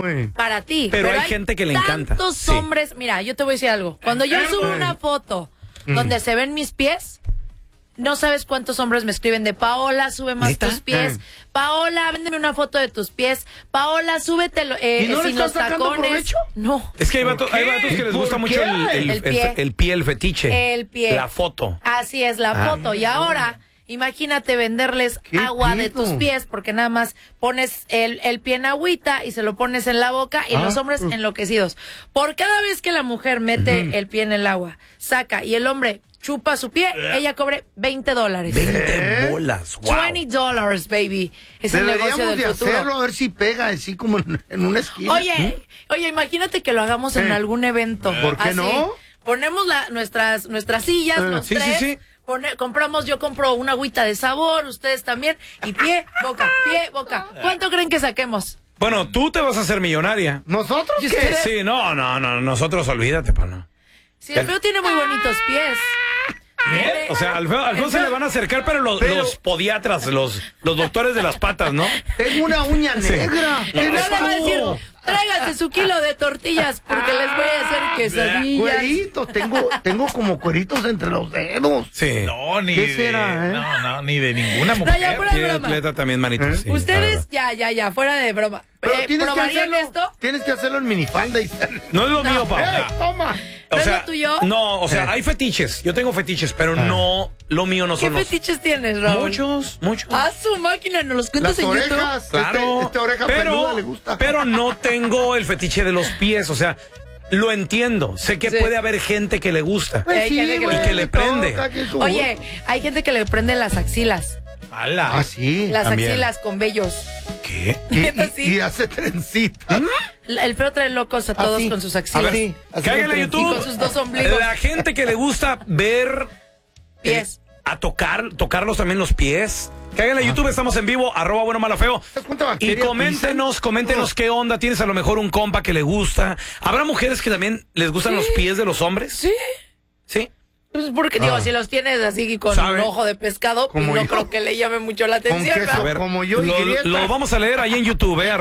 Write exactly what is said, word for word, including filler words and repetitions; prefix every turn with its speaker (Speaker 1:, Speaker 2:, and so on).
Speaker 1: güey.
Speaker 2: para ti.
Speaker 3: Pero,
Speaker 2: Pero
Speaker 3: hay,
Speaker 2: hay
Speaker 3: gente que le encanta.
Speaker 2: Tantos
Speaker 3: Sí.
Speaker 2: hombres, mira, yo te voy a decir algo. Cuando yo subo una foto donde se ven mis pies, no sabes cuántos hombres me escriben de Paola, sube más
Speaker 3: ¿Neta?
Speaker 2: tus pies.
Speaker 1: Eh.
Speaker 2: Paola, véndeme una foto de tus pies. Paola, súbetelo eh,
Speaker 1: ¿Y no le
Speaker 2: sin
Speaker 1: estás
Speaker 2: los
Speaker 1: sacando
Speaker 2: tacones.
Speaker 1: provecho?
Speaker 2: No.
Speaker 3: Es que hay, vato-
Speaker 1: ¿Por
Speaker 3: hay
Speaker 1: qué?
Speaker 3: vatos que les gusta
Speaker 1: ¿Por
Speaker 3: mucho
Speaker 1: qué?
Speaker 3: el, el,
Speaker 2: El pie.
Speaker 3: el, el pie, el fetiche.
Speaker 2: El pie.
Speaker 3: La foto.
Speaker 2: Así es, la foto. Y ahora, imagínate venderles
Speaker 1: ¿Qué
Speaker 2: agua de
Speaker 1: pedo?
Speaker 2: tus pies, porque nada más pones el, el pie en agüita y se lo pones en la boca y
Speaker 1: Ah.
Speaker 2: los hombres enloquecidos. Por cada vez que la mujer mete el pie en el agua, saca y el hombre chupa su pie, ella cobre veinte dólares.
Speaker 3: veinte bolas. Wow.
Speaker 2: veinte dólares, baby. Es el negocio
Speaker 1: Deberíamos
Speaker 2: del
Speaker 1: de
Speaker 2: futuro.
Speaker 1: hacerlo, a ver si pega, así como en, en una esquina.
Speaker 2: Oye, oye, imagínate que lo hagamos en
Speaker 1: Eh.
Speaker 2: algún evento.
Speaker 1: ¿Por qué
Speaker 2: Así,
Speaker 1: no?
Speaker 2: Ponemos la, nuestras, nuestras sillas,
Speaker 1: Eh,
Speaker 2: los
Speaker 3: sí, sí,
Speaker 2: tres.
Speaker 3: sí.
Speaker 2: Pone- compramos, yo compro una agüita de sabor, ustedes también. Y pie, boca, pie, boca. ¿Cuánto creen que saquemos?
Speaker 3: Bueno, tú te vas a hacer millonaria.
Speaker 1: ¿Nosotros
Speaker 2: ¿Y
Speaker 1: qué?
Speaker 2: ustedes?
Speaker 3: Sí, no, no, no, nosotros olvídate, pana.
Speaker 2: Si el feo tiene muy bonitos pies. Tiene-
Speaker 3: O sea, al feo, al feo se le van a acercar, pero los,
Speaker 1: Pero-
Speaker 3: los podiatras, los, los doctores de las patas, ¿no?
Speaker 1: Tengo una uña negra.
Speaker 2: Y no
Speaker 1: Eres
Speaker 2: le va a
Speaker 1: tú.
Speaker 2: decir, tráigate su kilo de tortillas porque les voy a hacer quesadillas.
Speaker 1: Cueritos, tengo, tengo como cueritos entre los dedos.
Speaker 3: Sí.
Speaker 4: No, ni
Speaker 1: ¿Qué
Speaker 4: de,
Speaker 1: será, eh?
Speaker 4: no, no, ni de ninguna
Speaker 2: No,
Speaker 4: mujer.
Speaker 2: ya fuera de
Speaker 3: Tiene
Speaker 2: broma.
Speaker 3: atleta también, manito.
Speaker 1: ¿Eh?
Speaker 3: sí, la
Speaker 2: Ustedes,
Speaker 3: verdad.
Speaker 2: ya, ya, ya, fuera de broma.
Speaker 1: Pero
Speaker 2: Eh,
Speaker 1: tienes que
Speaker 2: ¿probarían
Speaker 1: hacerlo.
Speaker 2: esto?
Speaker 1: Tienes que hacerlo en minifalda y
Speaker 3: No es lo mío, pa.
Speaker 1: ¡Ey, toma!
Speaker 3: O
Speaker 2: ¿No es
Speaker 3: sea,
Speaker 2: lo tuyo?
Speaker 3: no, o sea,
Speaker 1: Eh.
Speaker 3: hay fetiches. Yo tengo fetiches, pero no, lo mío no
Speaker 2: ¿Qué
Speaker 3: son los...
Speaker 2: fetiches tienes, Raúl?
Speaker 3: Muchos, muchos.
Speaker 2: A su máquina, nos los cuentas
Speaker 1: Las
Speaker 2: en YouTube.
Speaker 1: orejas.
Speaker 3: Claro,
Speaker 1: Este, esta oreja
Speaker 3: pero,
Speaker 1: peluda le gusta.
Speaker 3: pero no tengo el fetiche de los pies, o sea, lo entiendo. Sé que
Speaker 2: Sí.
Speaker 3: puede haber gente que le gusta.
Speaker 1: Pues
Speaker 2: Hay
Speaker 1: sí,
Speaker 2: gente que
Speaker 1: güey,
Speaker 2: le-
Speaker 3: y que le
Speaker 1: todo,
Speaker 3: prende.
Speaker 1: cada quien su
Speaker 2: Oye,
Speaker 1: gusto.
Speaker 2: hay gente que le prende las axilas.
Speaker 4: ¡Hala!
Speaker 1: Ah, sí.
Speaker 2: Las
Speaker 3: también.
Speaker 2: axilas con vellos.
Speaker 3: ¿Qué?
Speaker 1: Y,
Speaker 2: Neta,
Speaker 1: y-
Speaker 2: sí.
Speaker 1: y hace trencita.
Speaker 2: La- El feo trae locos a todos
Speaker 1: Así,
Speaker 2: con sus
Speaker 3: A
Speaker 2: axilas.
Speaker 3: ver,
Speaker 1: Así, así
Speaker 3: cáiganle a
Speaker 1: con
Speaker 3: YouTube.
Speaker 2: Y con sus dos ombligos.
Speaker 3: La gente que le gusta ver...
Speaker 2: Pies.
Speaker 3: eh, a tocar, tocarlos también los pies. Cáiganle a YouTube, estamos en vivo, arroba bueno malo feo.
Speaker 1: ¿Sabes cuánta
Speaker 3: Y
Speaker 1: bacteria
Speaker 3: coméntenos,
Speaker 1: pisan?
Speaker 3: coméntenos qué onda. ¿Tienes a lo mejor un compa que le gusta? ¿Habrá mujeres que también les gustan los pies de los hombres?
Speaker 2: Sí.
Speaker 3: ¿Sí?
Speaker 2: Pues porque, digo, si los tienes así con
Speaker 3: ¿Sabe?
Speaker 2: un ojo de pescado, pues
Speaker 1: Como
Speaker 2: no
Speaker 1: yo.
Speaker 2: creo que le llame mucho la
Speaker 1: Con
Speaker 2: atención,
Speaker 1: queso.
Speaker 2: ¿no?
Speaker 3: A ver,
Speaker 1: Como yo y
Speaker 3: lo,
Speaker 1: grieta.
Speaker 3: lo vamos a leer ahí en YouTube, ¿eh?